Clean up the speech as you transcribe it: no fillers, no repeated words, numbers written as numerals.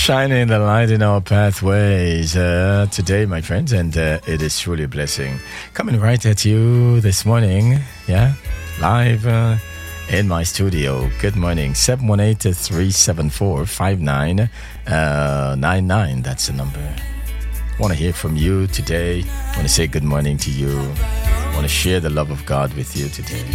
Shining the light in our pathways today, my friends, and it is truly a blessing. Coming right at you this morning, live in my studio. Good morning, 718-374-5999. That's the number. Want to hear from you today. Want to say good morning to you. Want to share the love of God with you today.